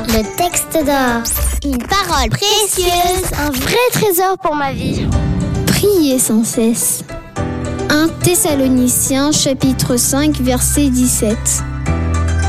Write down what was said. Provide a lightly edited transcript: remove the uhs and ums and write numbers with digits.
Le texte d'or. Une parole précieuse. Un vrai trésor pour ma vie. Priez sans cesse. 1 Thessaloniciens chapitre 5 verset 17.